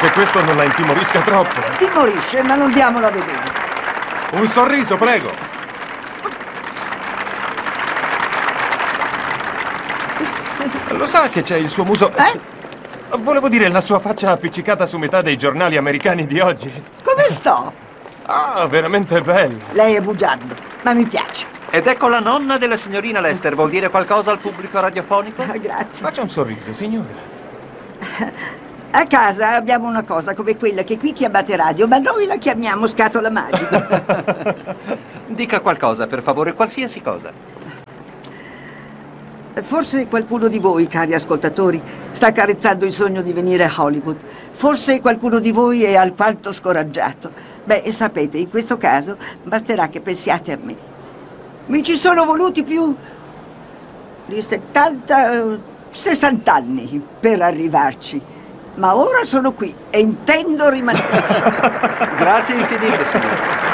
che questo non la intimorisca troppo. Timorisce, ma non diamolo a vedere. Un sorriso, prego. Lo sa che c'è il suo muso... Volevo dire, la sua faccia appiccicata su metà dei giornali americani di oggi. Come sto? Ah, veramente bella. Lei è bugiardo, ma mi piace. Ed ecco la nonna della signorina Lester. Vuol dire qualcosa al pubblico radiofonico? Grazie. Faccia un sorriso, signora. A casa abbiamo una cosa come quella che qui chiamate radio, ma noi la chiamiamo scatola magica. Dica qualcosa, per favore, qualsiasi cosa. Forse qualcuno di voi, cari ascoltatori, sta accarezzando il sogno di venire a Hollywood. Forse qualcuno di voi è alquanto scoraggiato. Beh, sapete, in questo caso basterà che pensiate a me. Mi ci sono voluti più di 60 anni per arrivarci. Ma ora sono qui e intendo rimanere. Grazie infinite, signore.